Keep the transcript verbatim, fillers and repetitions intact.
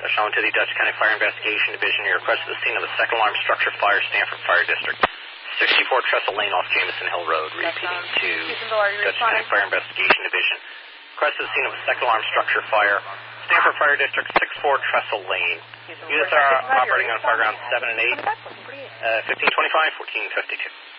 Shown to the Dutch County Fire Investigation Division. Your request to the scene of a second alarm structure fire, Stanford Fire District. sixty-four Trestle Lane off Jameson Hill Road. Repeating to Dutch County Fire Investigation Division. Request to the scene of a second alarm structure fire, Stanford Fire District, sixty-four Trestle Lane. Units are operating on fire ground seven and eight, uh, fifteen twenty-five, fourteen fifty-two.